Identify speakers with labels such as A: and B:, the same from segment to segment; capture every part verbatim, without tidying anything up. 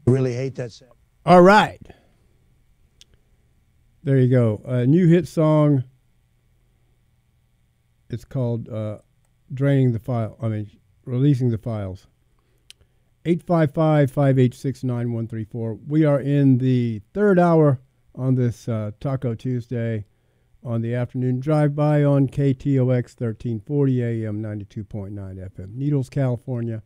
A: Really hate that sound.
B: All right. There you go. A new hit song. It's called uh, Draining the File. I mean, Releasing the Files. eight five five, five eight six, nine one three four. We are in the third hour on this uh, Taco Tuesday on the afternoon drive-by on K T O X thirteen forty A M ninety-two point nine F M, Needles, California.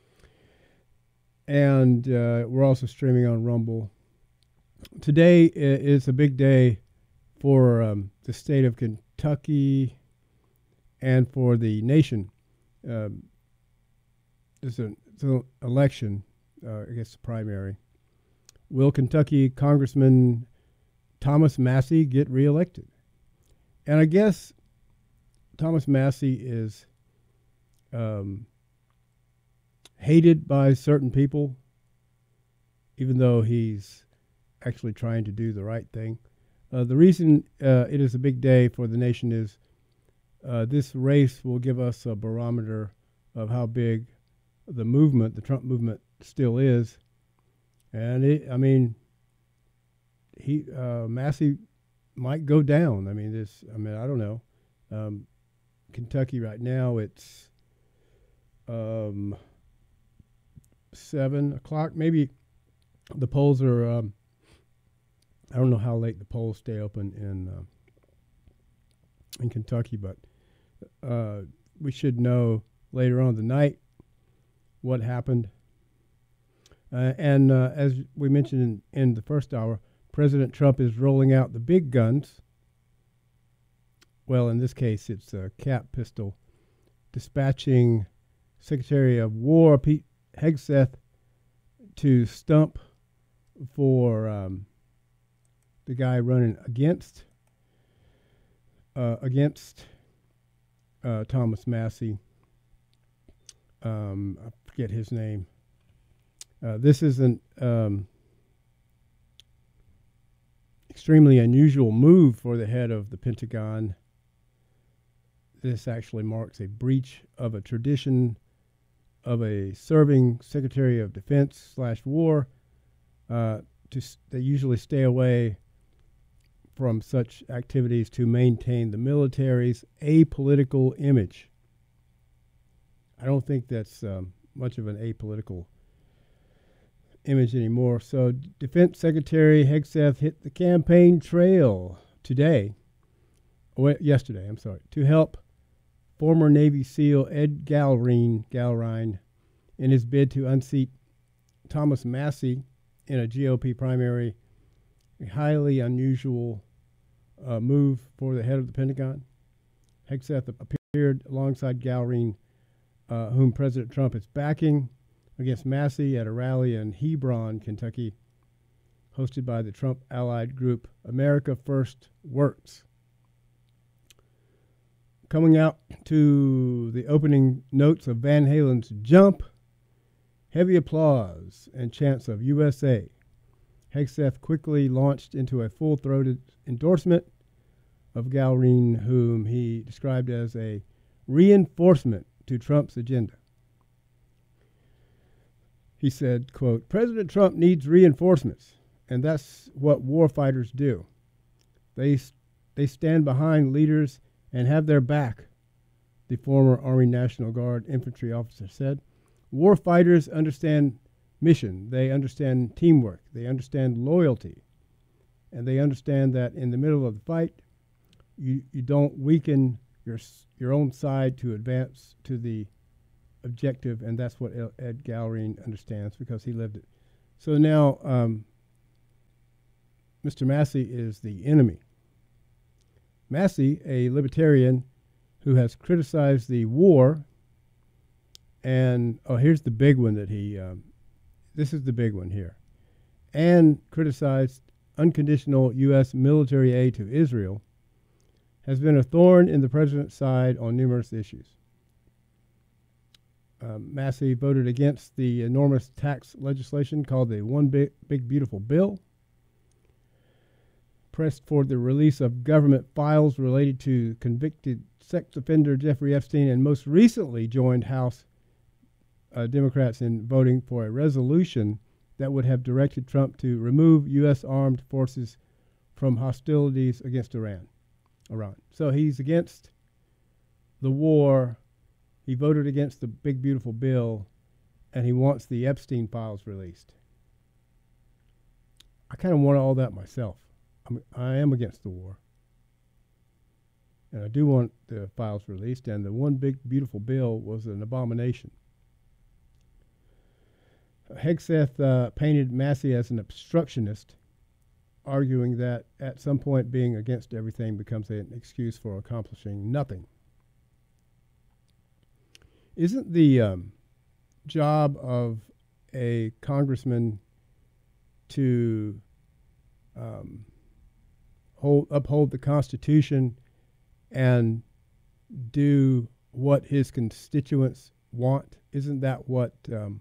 B: And uh, we're also streaming on Rumble. Today is a big day for um, the state of Kentucky and for the nation. Um, there's an election, uh, I guess, primary. Will Kentucky Congressman Thomas Massie get reelected? And I guess Thomas Massie is um, hated by certain people, even though he's actually trying to do the right thing. Uh, the reason uh, it is a big day for the nation is uh, this race will give us a barometer of how big the movement, the Trump movement, still is. And it, I mean, he uh, Massie might go down. I mean, this. I mean, I don't know. Um, Kentucky right now, it's um, seven o'clock. Maybe the polls are. Um, I don't know how late the polls stay open in uh, in Kentucky, but uh, we should know later on the night what happened. Uh, and uh, as we mentioned in, in the first hour, President Trump is rolling out the big guns. Well, in this case, it's a cap pistol, dispatching Secretary of War Pete Hegseth to stump for um, the guy running against uh, against uh, Thomas Massie. Um, I forget his name. Uh, this is an um, extremely unusual move for the head of the Pentagon. This actually marks a breach of a tradition of a serving Secretary of Defense slash War. Uh, to they usually stay away from such activities to maintain the military's apolitical image. I don't think that's um, much of an apolitical image anymore. So Defense Secretary Hegseth hit the campaign trail today, oh, yesterday, I'm sorry, to help former Navy SEAL Ed Galrine, Galrine in his bid to unseat Thomas Massie in a G O P primary, a highly unusual uh, move for the head of the Pentagon. Hegseth appeared alongside Galrine, uh, whom President Trump is backing, against Massie at a rally in Hebron, Kentucky, hosted by the Trump allied group America First Works. Coming out to the opening notes of Van Halen's Jump, heavy applause and chants of U S A. Hegseth quickly launched into a full-throated endorsement of Galrine, whom he described as a reinforcement to Trump's agenda. He said, quote, President Trump needs reinforcements, and that's what warfighters do. They, they stand behind leaders and have their back, the former Army National Guard infantry officer said. Warfighters understand mission. They understand teamwork. They understand loyalty. And they understand that in the middle of the fight, you, you don't weaken your, your own side to advance to the objective, and that's what Ed Galrine understands because he lived it. So now um, Mister Massie is the enemy. Massie, a libertarian who has criticized the war, and, oh, here's the big one that he, um, this is the big one here, and criticized unconditional U S military aid to Israel, has been a thorn in the president's side on numerous issues. Um, Massie voted against the enormous tax legislation called the One Big, Big Beautiful Bill, pressed for the release of government files related to convicted sex offender Jeffrey Epstein, and most recently joined House uh, Democrats in voting for a resolution that would have directed Trump to remove U S armed forces from hostilities against Iran. Iran. So he's against the war. He voted against the big, beautiful bill, and he wants the Epstein files released. I kind of want all that myself. I'm, I am against the war. And I do want the files released, and the one big, beautiful bill was an abomination. Hegseth uh, painted Massey as an obstructionist, arguing that at some point being against everything becomes an excuse for accomplishing nothing. Isn't the um, job of a congressman to um, hold, uphold the Constitution and do what his constituents want? Isn't that what... Um,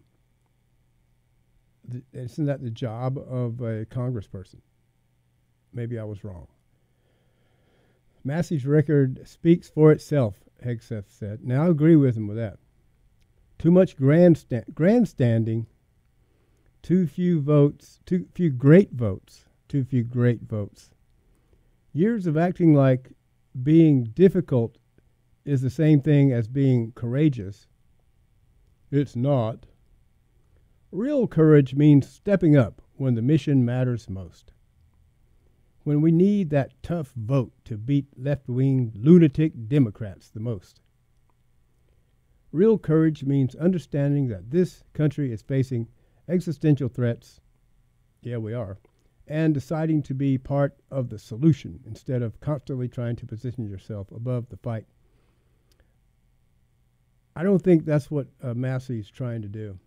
B: Isn't that the job of a congressperson? Maybe I was wrong. Massey's record speaks for itself, Hegseth said. Now, I agree with him with that. Too much grandstand, grandstanding, too few votes, too few great votes, too few great votes. Years of acting like being difficult is the same thing as being courageous. It's not. Real courage means stepping up when the mission matters most. When we need that tough vote to beat left-wing lunatic Democrats the most. Real courage means understanding that this country is facing existential threats, yeah we are, and deciding to be part of the solution instead of constantly trying to position yourself above the fight. I don't think that's what uh, Massey's trying to do.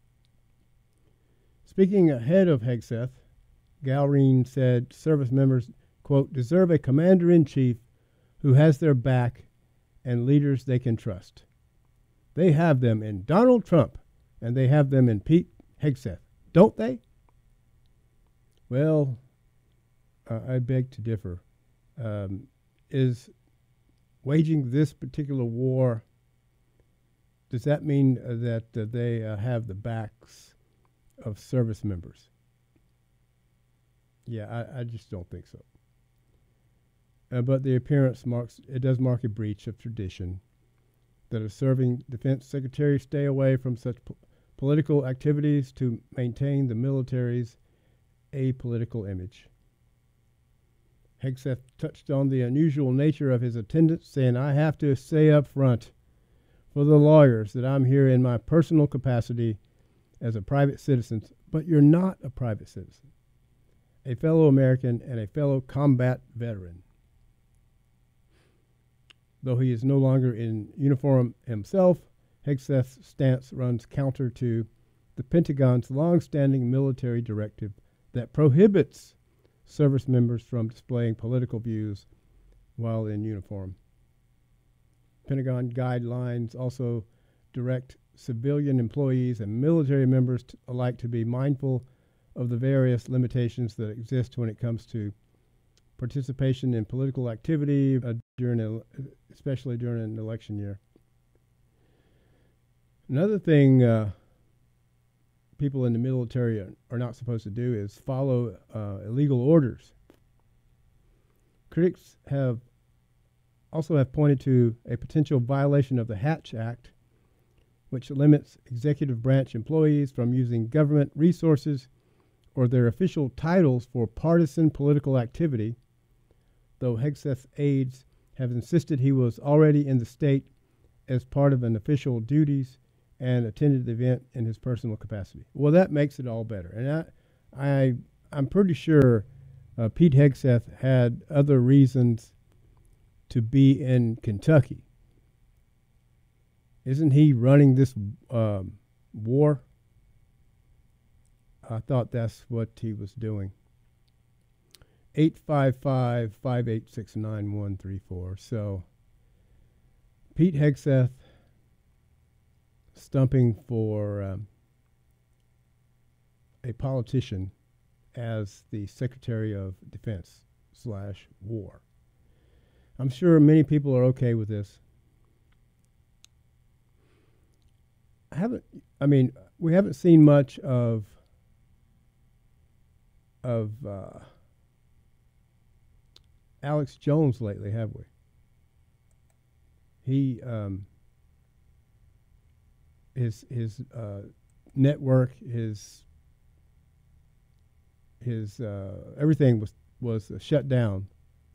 B: Speaking ahead of Hegseth, Galreen said service members, quote, deserve a commander-in-chief who has their back and leaders they can trust. They have them in Donald Trump, and they have them in Pete Hegseth, don't they? Well, uh, I beg to differ. Um, is waging this particular war, does that mean uh, that uh, they uh, have the backs of service members? Yeah, I, I just don't think so. Uh, but the appearance marks, it does mark a breach of tradition that a serving defense secretary stay away from such po- political activities to maintain the military's apolitical image. Hegseth touched on the unusual nature of his attendance, saying, I have to say up front for the lawyers that I'm here in my personal capacity as a private citizen, but you're not a private citizen, a fellow American and a fellow combat veteran. Though he is no longer in uniform himself, Hegseth's stance runs counter to the Pentagon's long-standing military directive that prohibits service members from displaying political views while in uniform. Pentagon guidelines also direct civilian employees and military members to, alike to be mindful of the various limitations that exist when it comes to participation in political activity, uh, during a, especially during an election year. Another thing uh, people in the military are, are not supposed to do is follow uh, illegal orders. Critics have also have pointed to a potential violation of the Hatch Act, which limits executive branch employees from using government resources or their official titles for partisan political activity, though Hegseth's aides have insisted he was already in the state as part of an official duties and attended the event in his personal capacity. Well, that makes it all better. And I, I, I'm pretty sure uh, Pete Hegseth had other reasons to be in Kentucky. Isn't he running this um, war? I thought that's what he was doing. eight five five, five eight six, nine one three four. So, Pete Hegseth stumping for um, a politician as the Secretary of Defense slash War. I'm sure many people are okay with this. I haven't, I mean, we haven't seen much of of uh, Alex Jones lately, have we? He um, his his uh, network, his his uh, everything was was uh, shut down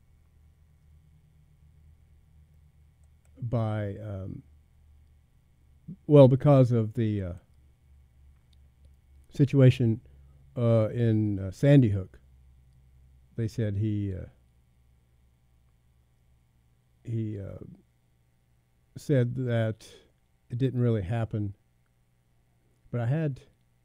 B: by um, well because of the uh, situation uh, in uh, Sandy Hook. They said he uh, he uh, said that it didn't really happen, but I had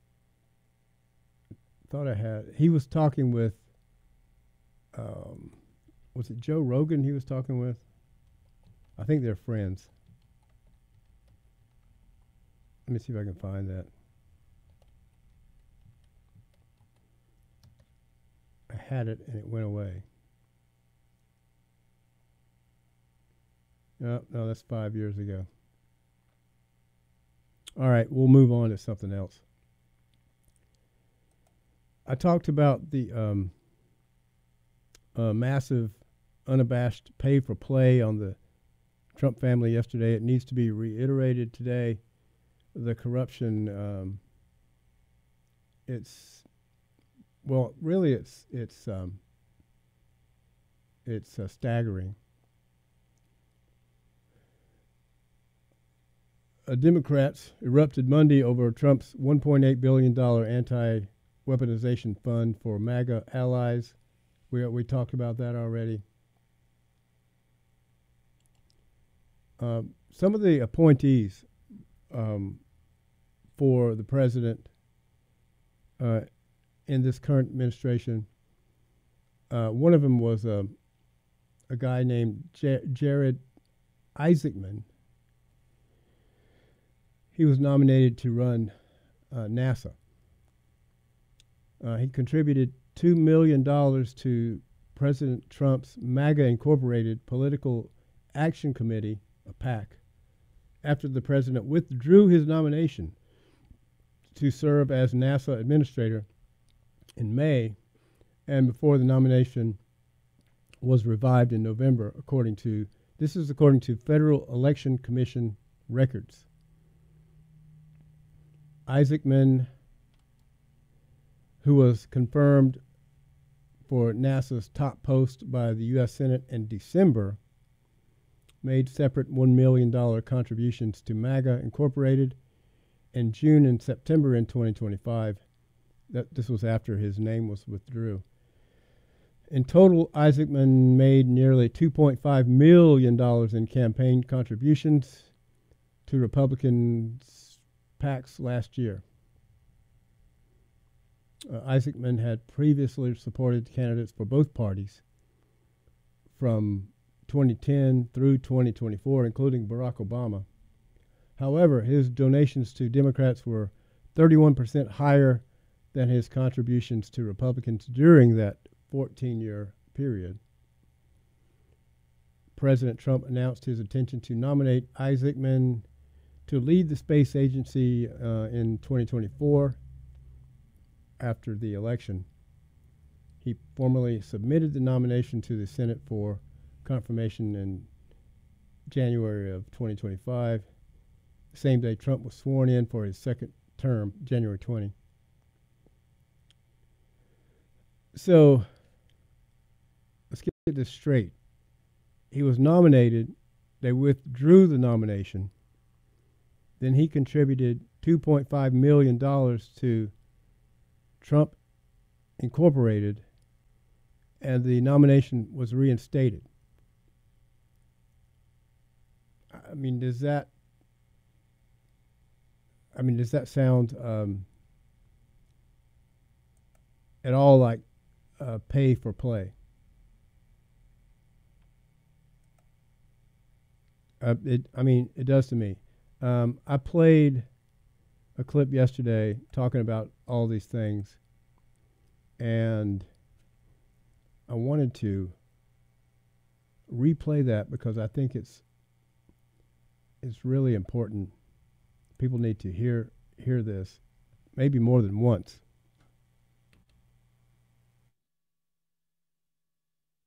B: thought I had. He was talking with, um, was it Joe Rogan? He was talking with. I think they're friends. Let me see if I can find that. I had it and it went away. No, no, that's five years ago. All right, we'll move on to something else. I talked about the um, uh, massive, unabashed pay for play on the Trump family yesterday. It needs to be reiterated today. The corruption, um, it's, well, really, it's it's um, it's uh, staggering. Uh, Democrats erupted Monday over Trump's one point eight billion dollars anti-weaponization fund for MAGA allies. We we talked about that already. Um, some of the appointees um, for the president uh, in this current administration, uh, one of them was a, a guy named J- Jared Isaacman. He was nominated to run uh, NASA. Uh, he contributed two million dollars to President Trump's MAGA Incorporated Political Action Committee, a PAC, after the president withdrew his nomination to serve as NASA administrator in May, and before the nomination was revived in November, according to, this is according to Federal Election Commission records. Isaacman, who was confirmed for NASA's top post by the U S Senate in December, made separate one million dollars contributions to MAGA Incorporated in June and September in twenty twenty-five. That, this was after his name was withdrew. In total, Isaacman made nearly two point five million dollars in campaign contributions to Republicans' PACs last year. Uh, Isaacman had previously supported candidates for both parties from twenty ten through twenty twenty-four, including Barack Obama. However, his donations to Democrats were thirty-one percent higher than his contributions to Republicans during that fourteen-year period. President Trump announced his intention to nominate Isaacman to lead the space agency uh, in twenty twenty-four after the election. He formally submitted the nomination to the Senate for confirmation in January of twenty twenty-five, the same day Trump was sworn in for his second term, January twentieth. So let's get this straight. He was nominated, they withdrew the nomination, then he contributed two point five million dollars to Trump Incorporated, and the nomination was reinstated. I mean, does that, I mean, does that sound um, at all like uh, pay for play? Uh, it, I mean, it does to me. Um, I played a clip yesterday talking about all these things, and I wanted to replay that because I think it's it's really important. People need to hear hear this, maybe more than once.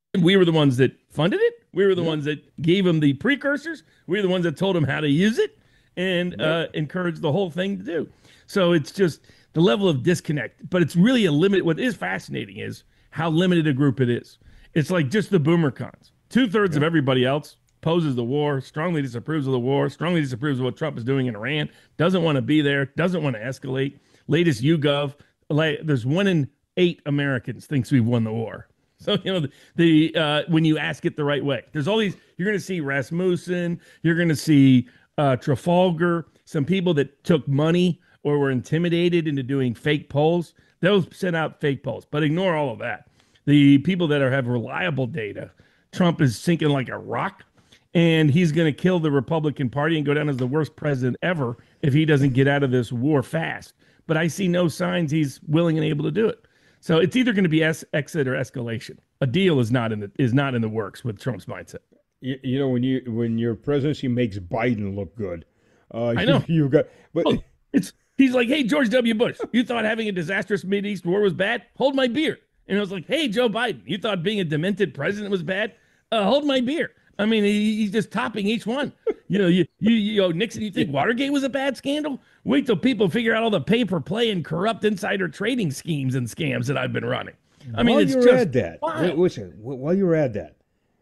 A: We were the ones that funded it. We were the
C: Yeah.
A: ones that gave him the precursors. We were the ones that told him how to use it and
C: Yep.
A: uh, encouraged the whole thing to do. So it's just the level of disconnect. But it's really a limit. What is fascinating is how limited a group it is. It's like just the boomer cons. Two thirds of
C: Yeah.
A: everybody else opposes the war, strongly disapproves of the war, strongly disapproves of what Trump is doing in Iran, doesn't want to be there, doesn't want to escalate. Latest YouGov, like, there's one in eight Americans thinks we've won the war. So, you know, the, the uh, when you ask it the right way, there's all these, you're going to see Rasmussen, you're going to see uh, Trafalgar, some people that took money or were intimidated into doing fake polls. Those sent out fake polls, but ignore all of that. The people that are, have reliable data, Trump is sinking like a rock, and he's going to kill the Republican Party and go down as the worst president ever if he doesn't get out of this war fast. But I see no signs he's willing and able to do it. So it's either going to be es- exit or escalation. A deal is not in the is not in the works with Trump's mindset.
C: You, you know when you when your presidency makes Biden look good, uh,
A: I
C: you,
A: know.
C: you've got. But
A: Oh, it's he's like, hey, George W. Bush, you thought having a disastrous Mideast war was bad? Hold my beer. And it was like, hey, Joe Biden, you thought being a demented president was bad? Uh, hold my beer. I mean, he, he's just topping each one. You know, you, you, you know, Nixon, you think Watergate was a bad scandal? Wait till people figure out all the pay for play and corrupt insider trading schemes and scams that I've been running. I mean,
C: while
A: it's
C: you're
A: just
C: at that,
A: wild.
C: wait, listen. wh- While you're at that,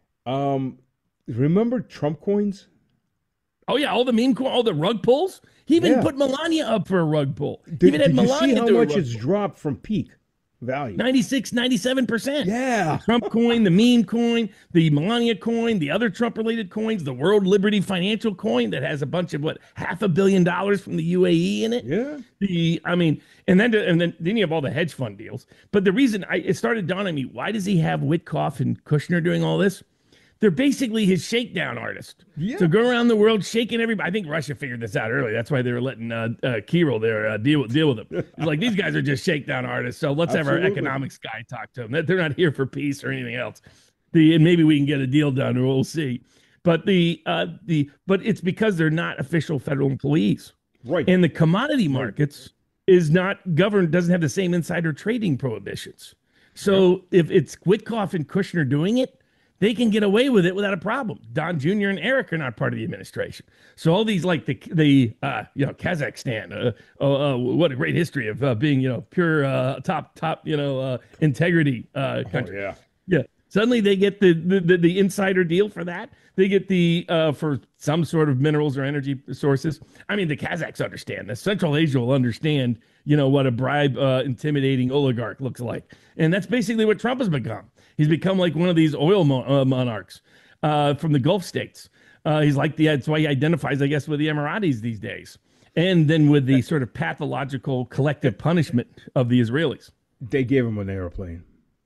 C: um, remember Trump coins?
A: Oh yeah, all the meme, co- all the rug pulls. He even
C: Yeah.
A: put Melania up for a rug pull. He
C: Did,
A: even had
C: did you see
A: Melania
C: how
A: do a
C: much
A: rug
C: it's
A: pull.
C: dropped from peak value?
A: ninety-six, ninety-seven percent.
C: Yeah.
A: Trump coin, the meme coin, the Melania coin, the other Trump related coins, the World Liberty Financial coin that has a bunch of what, half a billion dollars from the U A E in it.
C: Yeah.
A: The, I mean, and then and then then you have all the hedge fund deals. But the reason I it started dawning on me, why does he have Witkoff and Kushner doing all this? They're basically his shakedown artist.
C: Yeah.
A: To go around the world shaking everybody. I think Russia figured this out early. That's why they were letting uh, uh, Kirill there uh, deal with deal with them. It's like these guys are just shakedown artists. So let's have our
C: Absolutely.
A: economics guy talk to them. They're not here for peace or anything else. The and maybe we can get a deal done, or we'll see. But the uh, the but it's because they're not official federal employees,
C: Right.
A: and the commodity markets is not governed. Doesn't have the same insider trading prohibitions. So if it's Witkoff and Kushner doing it, they can get away with it without a problem. Don Junior and Eric are not part of the administration. So all these like the the uh, you know Kazakhstan, uh, uh, uh, what a great history of uh, being you know pure uh, top top you know uh, integrity uh,
C: oh,
A: country.
C: yeah.
A: Yeah. Suddenly they get the, the the the insider deal for that. They get the uh, for some sort of minerals or energy sources. I mean, the Kazakhs understand this. Central Asia will understand, you know, what a bribe, uh, intimidating oligarch looks like, and that's basically what Trump has become. He's become like one of these oil mo- uh, monarchs uh, from the Gulf states. Uh, he's like the that's why he identifies, I guess, with the Emiratis these days, and then with the sort of pathological collective punishment of the Israelis.
C: They gave him an airplane.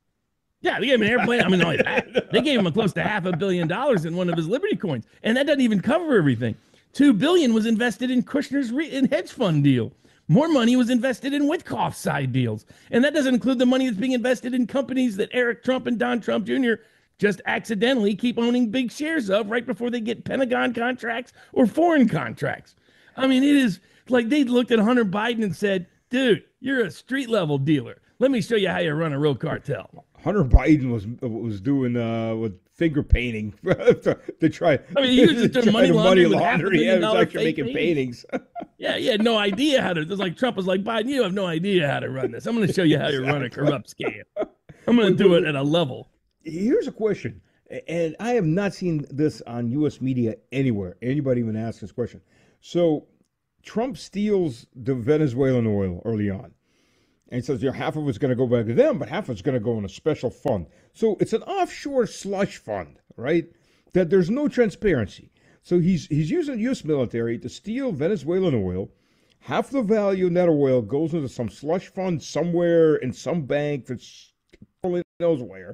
A: Yeah, they gave him an airplane. I mean, not only that, they gave him a close to half a billion dollars in one of his Liberty coins, and that doesn't even cover everything. Two billion was invested in Kushner's re- in hedge fund deal. More money was invested in Witkoff's side deals, and that doesn't include the money that's being invested in companies that Eric Trump and Don Trump Junior just accidentally keep owning big shares of right before they get Pentagon contracts or foreign contracts. I mean, it is like they looked at Hunter Biden and said, "Dude, you're a street level dealer. Let me show you how you run a real cartel."
C: Hunter Biden was was doing uh, with finger painting to, to try.
A: I mean, he was just
C: to
A: doing
C: try
A: money
C: to
A: laundering with half a
C: launder. Yeah,
A: billion
C: he was
A: dollar
C: actually
A: fake
C: making
A: paintings.
C: paintings.
A: Yeah, he had no idea how to. It's like Trump was like, Biden, you have no idea how to run this. I'm going to show you how to run a corrupt scam. I'm going to do it at a level.
C: Here's a question, and I have not seen this on U S media anywhere. Anybody even ask this question? So, Trump steals the Venezuelan oil early on. And he says, yeah, half of it's going to go back to them, but half of it's going to go in a special fund. So it's an offshore slush fund, right? That there's no transparency. So he's he's using the U S military to steal Venezuelan oil. Half the value in that oil goes into some slush fund somewhere in some bank that's only knows where.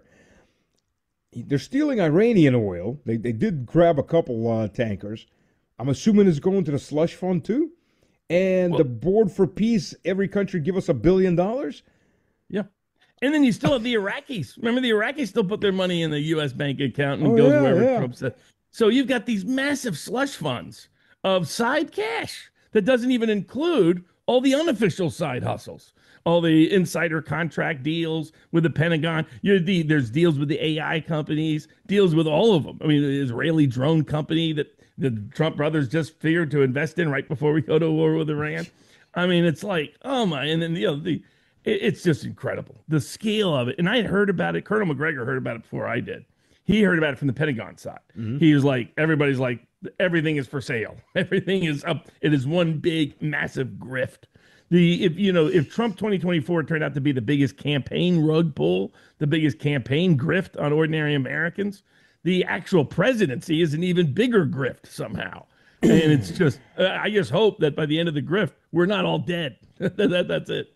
C: They're stealing Iranian oil. They they did grab a couple uh, tankers. I'm assuming it's going to the slush fund too. And
A: Well,
C: the Board for Peace, every country give us a billion dollars.
A: yeah. And then you still have the Iraqis. Remember, the Iraqis still put their money in the U S bank account and
C: Oh,
A: it goes
C: yeah,
A: wherever
C: yeah.
A: Trump said. So you've got these massive slush funds of side cash that doesn't even include all the unofficial side hustles, all the insider contract deals with the Pentagon. You're the, there's deals with the A I companies, deals with all of them. I mean, the Israeli drone company that the Trump brothers just figured to invest in right before we go to war with Iran. I mean, it's like, oh my, and then you know the, it, it's just incredible the scale of it. And I had heard about it. Colonel McGregor heard about it before I did. He heard about it from the Pentagon side. Mm-hmm. He was like, everybody's like, everything is for sale. Everything is up. It is one big, massive grift. The if you know if Trump twenty twenty-four turned out to be the biggest campaign rug pull, the biggest campaign grift on ordinary Americans, the actual presidency is an even bigger grift somehow. And it's just, uh, I just hope that by the end of the grift, we're not all dead. that, that, that's it.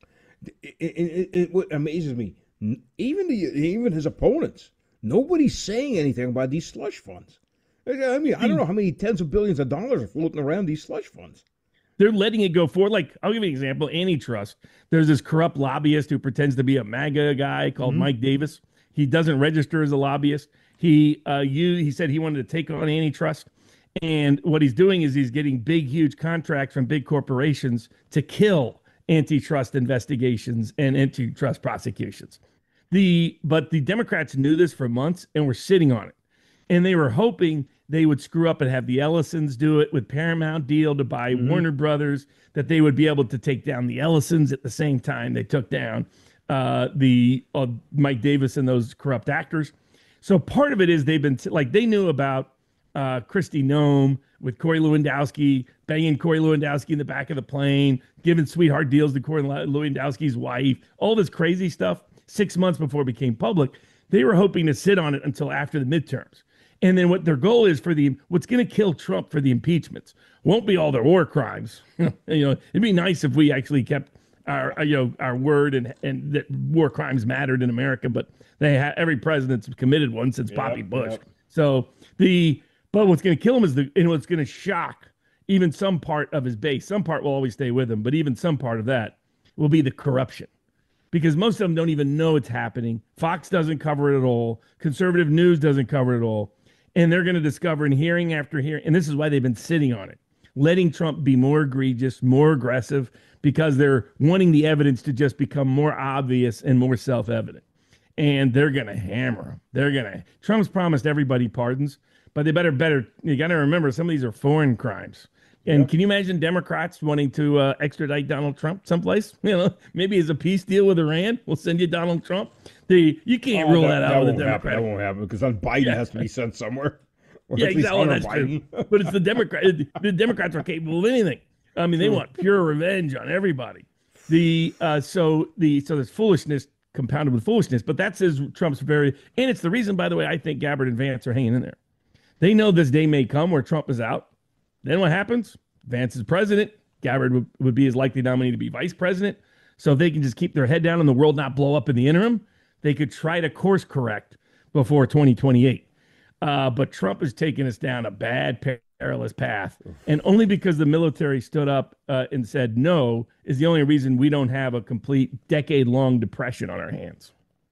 C: It, it, it. It what amazes me, even the even his opponents, nobody's saying anything about these slush funds. I mean, I don't know how many tens of billions of dollars are floating around these slush funds.
A: They're letting it go forward. Like, I'll give you an example. Antitrust. There's this corrupt lobbyist who pretends to be a MAGA guy called mm-hmm. Mike Davis. He doesn't register as a lobbyist. He uh, you, he said he wanted to take on antitrust. And what he's doing is he's getting big, huge contracts from big corporations to kill antitrust investigations and antitrust prosecutions. The But the Democrats knew this for months and were sitting on it. And they were hoping they would screw up and have the Ellisons do it with Paramount deal to buy mm-hmm. Warner Brothers, that they would be able to take down the Ellisons at the same time they took down uh, the uh, Mike Davis and those corrupt actors. So part of it is they've been t- like they knew about uh, Kristi Noem with Corey Lewandowski, banging Corey Lewandowski in the back of the plane, giving sweetheart deals to Corey Lewandowski's wife, all this crazy stuff six months before it became public. They were hoping to sit on it until after the midterms. And then what their goal is for the, what's going to kill Trump for the impeachments won't be all their war crimes. you know, it'd be nice if we actually kept our, you know, our word and, and that war crimes mattered in America, but they ha- every president's committed one since yep, Bobby Bush. Yep. So the, but what's going to kill him is the, and what's going to shock even some part of his base, some part will always stay with him, but even some part of that will be the corruption. Because most of them don't even know it's happening. Fox doesn't cover it at all. Conservative news doesn't cover it at all. And they're going to discover in hearing after hearing, and this is why they've been sitting on it, letting Trump be more egregious, more aggressive, because they're wanting the evidence to just become more obvious and more self-evident. And they're going to hammer him. They're going to, Trump's promised everybody pardons, but they better, better, you got to remember some of these are foreign crimes. And yep. Can you imagine Democrats wanting to uh, extradite Donald Trump someplace? You know, maybe as a peace deal with Iran, we'll send you Donald Trump. The, you can't oh, rule that, that out with the Democrat.
C: That won't happen because then Biden yeah. has to be sent somewhere.
A: Yeah, exactly. That's Biden. True. But it's the Democrat. The Democrats are capable of anything. I mean, they want pure revenge on everybody. The uh, so the so there's foolishness compounded with foolishness. But that says Trump's very, and it's the reason, by the way, I think Gabbard and Vance are hanging in there. They know this day may come where Trump is out. Then what happens? Vance is president. Gabbard would, would be his likely nominee to be vice president. So if they can just keep their head down and the world not blow up in the interim, they could try to course correct before twenty twenty-eight. Uh, but Trump has taken us down a bad, perilous path. And only because the military stood up uh, and said no is the only reason we don't have a complete decade-long depression on our hands.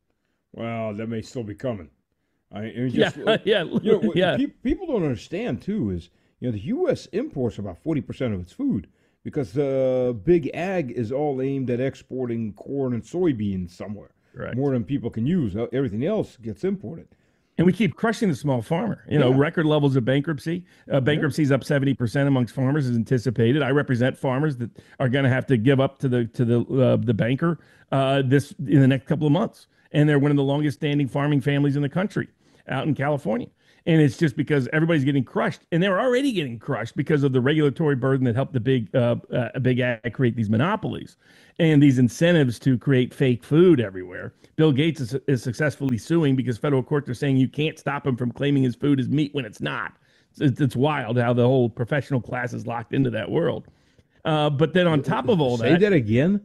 C: Well, that may still be coming. I mean,
A: just, yeah, yeah,
C: you know,
A: yeah.
C: Pe- people don't understand, too, is you know the U S imports about forty percent of its food because the uh, big ag is all aimed at exporting corn and soybeans somewhere. Right. More than people can use. Everything else gets imported.
A: And we keep crushing the small farmer. You know, yeah. record levels of bankruptcy. Uh, bankruptcy is yeah. up seventy percent amongst farmers as anticipated. I represent farmers that are going to have to give up to the to the uh, the banker uh, this in the next couple of months. And they're one of the longest standing farming families in the country out in California. And it's just because everybody's getting crushed, and they're already getting crushed because of the regulatory burden that helped the big, uh, uh, big ag create these monopolies and these incentives to create fake food everywhere. Bill Gates is, is successfully suing because federal courts are saying you can't stop him from claiming his food is meat when it's not. It's, it's wild how the whole professional class is locked into that world. Uh, but then on top of all
C: Say
A: that,
C: that again.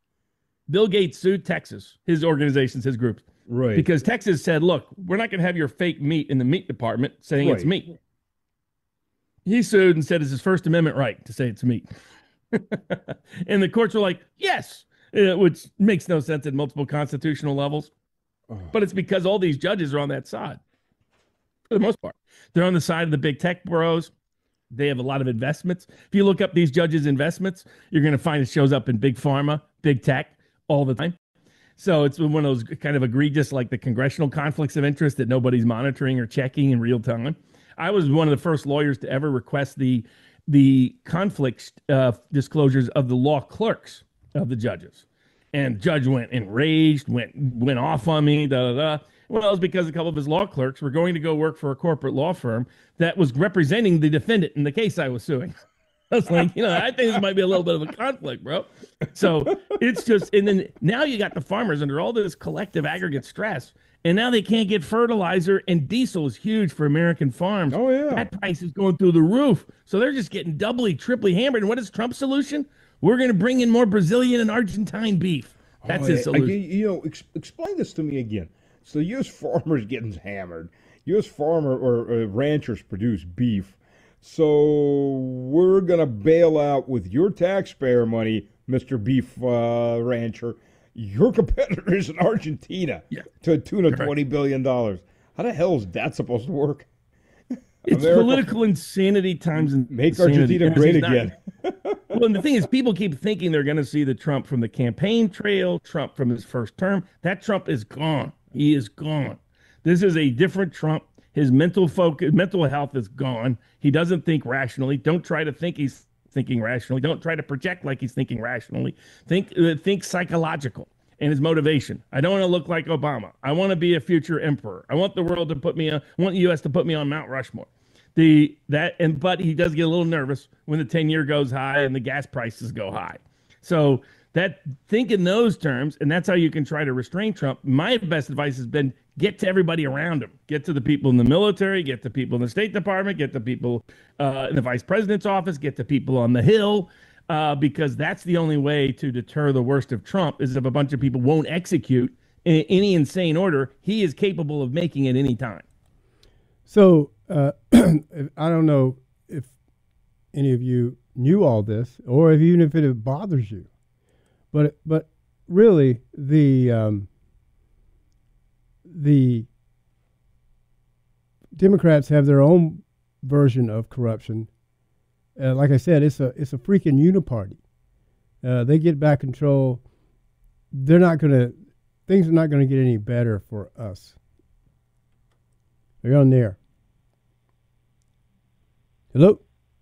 A: Bill Gates sued Texas, his organizations, his groups.
C: Right.
A: Because Texas said, look, we're not going to have your fake meat in the meat department saying right. it's meat. He sued and said it's his First Amendment right to say it's meat. And the courts were like, yes, uh, which makes no sense at multiple constitutional levels. Oh. But it's because all these judges are on that side for the most part. They're on the side of the big tech bros. They have a lot of investments. If you look up these judges' investments, you're going to find it shows up in big pharma, big tech. all the time. So it's been one of those kind of egregious, like the congressional conflicts of interest that nobody's monitoring or checking in real time. I was one of the first lawyers to ever request the the conflict uh, disclosures of the law clerks of the judges. And judge went enraged, went went off on me, da da da. Well, it was because a couple of his law clerks were going to go work for a corporate law firm that was representing the defendant in the case I was suing. I was like, you know, I think this might be a little bit of a conflict, bro. So it's just, and then now you got the farmers under all this collective aggregate stress, and now they can't get fertilizer, and diesel is huge for American farms.
C: Oh, yeah.
A: That price is going through the roof. So they're just getting doubly, triply hammered. And what is Trump's solution? We're going to bring in more Brazilian and Argentine beef. That's
C: oh,
A: his
C: yeah.
A: solution.
C: You, you know, ex- explain this to me again. So U S farmers getting hammered. U S farmer or uh, ranchers produce beef. So we're going to bail out with your taxpayer money, Mister Beef uh, Rancher, your competitors in Argentina
A: Yeah.
C: to a tune of
A: Correct.
C: twenty billion dollars. How the hell is that supposed to work?
A: It's
C: America-
A: political insanity times in-
C: Make
A: insanity.
C: Argentina
A: Because
C: great
A: he's not-
C: again.
A: Well, and the thing is, people keep thinking they're going to see the Trump from the campaign trail, Trump from his first term. That Trump is gone. He is gone. This is a different Trump. His mental focus, mental health is gone. He doesn't think rationally. Don't try to think he's thinking rationally. Don't try to project like he's thinking rationally. Think, uh, think psychological. And his motivation. I don't want to look like Obama. I want to be a future emperor. I want the world to put me on, I want the U S to put me on Mount Rushmore. The that and but he does get a little nervous when the ten-year goes high and the gas prices go high. So that think in those terms, and that's how you can try to restrain Trump. My best advice has been get to everybody around him. Get to the people in the military, get to people in the State Department, get to people uh, in the vice president's office, get to people on the Hill. Uh, because that's the only way to deter the worst of Trump is if a bunch of people won't execute in any insane order he is capable of making at any time.
B: So uh, I don't know if any of you knew all this, or if even if it bothers you, but but really the um, the Democrats have their own version of corruption. Uh, like I said, it's a it's a freaking uniparty. Uh, they get back control. They're not gonna. Things are not gonna get any better for us. You're on there. Hello.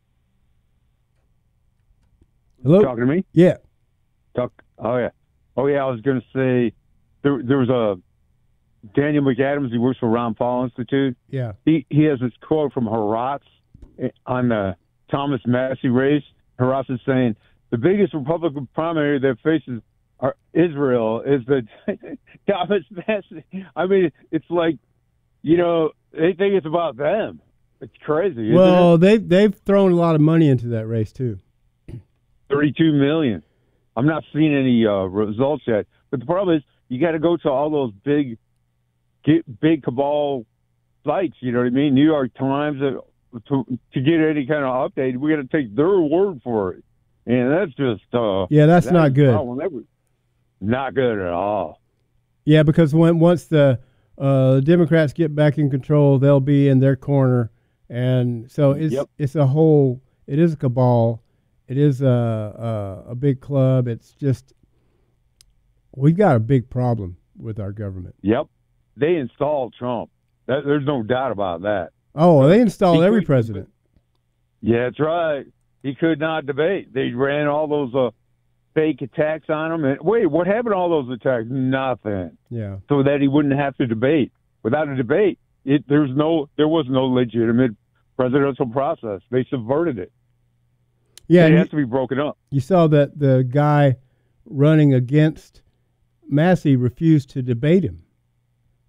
B: Hello.
D: Talking to me?
B: Yeah.
D: Talk. Oh yeah. Oh yeah. I was going to say there there was a Daniel McAdams. He works for Ron Paul Institute.
B: Yeah.
D: He he has this quote from Horatz on the Thomas Massey race. Horatz is saying the biggest Republican primary that faces our, Israel is the Thomas Massey. I mean, it's like, you know, they think it's about them. It's crazy. Isn't
B: Well,
D: it?
B: they've they've thrown a lot of money into that race too.
D: thirty-two million. I'm not seeing any uh, results yet. But the problem is, you got to go to all those big, get, big cabal sites. You know what I mean? New York Times. Uh, to to get any kind of update, we got to take their word for it, and that's just uh,
B: Yeah, that's
D: that
B: not
D: is
B: good.
D: problem. That was not good at all.
B: Yeah, because when once the uh, Democrats get back in control, they'll be in their corner, and so it's
D: Yep.
B: it's a whole. It is a cabal. It is a, a a big club. It's just we've got a big problem with our government.
D: Yep, they installed Trump. That, there's no doubt about that.
B: Oh, they installed
D: He
B: every
D: could-
B: president.
D: Yeah, that's right. He could not debate. They ran all those uh, fake attacks on him. And wait, what happened to all those attacks? Nothing.
B: Yeah.
D: So that he wouldn't have to debate. Without a debate, it, there's no, there was no legitimate presidential process. They subverted it.
B: Yeah,
D: it
B: and
D: has
B: you,
D: to be broken up.
B: you saw that the guy running against Massey refused to debate him.